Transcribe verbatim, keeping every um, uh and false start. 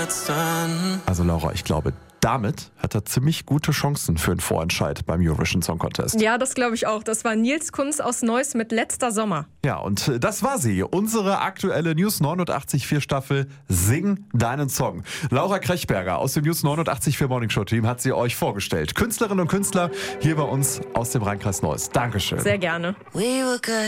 letzten. Also Laura, ich glaube, damit hat er ziemlich gute Chancen für einen Vorentscheid beim Eurovision Song Contest. Ja, das glaube ich auch. Das war Nils Kunz aus Neuss mit Letzter Sommer. Ja, und das war sie. Unsere aktuelle News neunundachtzig Komma vier Staffel Sing deinen Song. Laura Krechberger aus dem News neunundachtzig Komma vier Morning Show Team hat sie euch vorgestellt. Künstlerinnen und Künstler hier bei uns aus dem Rheinkreis Neuss. Dankeschön. Sehr gerne. We were good.